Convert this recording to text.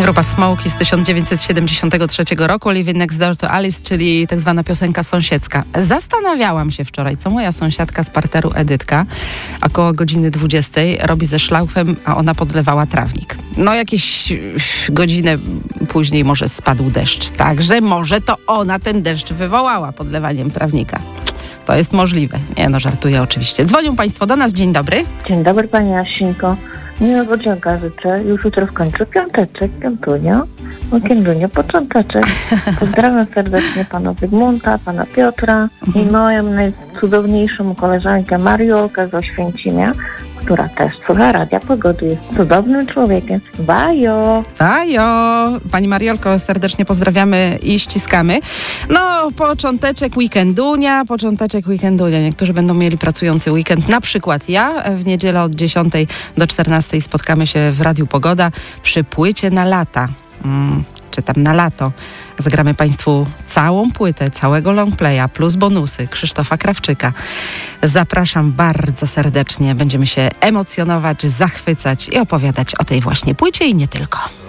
Grupa Smokey z 1973 roku, Living Next Door to Alice, czyli tak zwana piosenka sąsiedzka. Zastanawiałam się wczoraj, co moja sąsiadka z parteru Edytka około godziny 20 robi ze szlaufem, a ona podlewała trawnik. No jakieś godzinę później może spadł deszcz, także może to ona ten deszcz wywołała podlewaniem trawnika. To jest możliwe. Nie no, żartuję oczywiście. Dzwonią Państwo do nas. Dzień dobry. Dzień dobry Pani Asinko. Miłego dnia życzę. Już jutro skończę piąteczek, piątunio, weekendunio, począteczek. Pozdrawiam serdecznie Pana Zygmunta, Pana Piotra i moją najcudowniejszą koleżankę Mariolkę z Oświęcimia, która też słucha Radia Pogody, jest cudownym człowiekiem. Bajo! Bajo! Pani Mariolko, serdecznie pozdrawiamy i ściskamy. No, począteczek weekendunia. Niektórzy będą mieli pracujący weekend. Na przykład ja w niedzielę od 10 do 14 spotkamy się w Radiu Pogoda przy płycie na lata. Czy tam na lato. Zagramy Państwu całą płytę, całego longplaya plus bonusy Krzysztofa Krawczyka. Zapraszam bardzo serdecznie. Będziemy się emocjonować, zachwycać i opowiadać o tej właśnie płycie i nie tylko.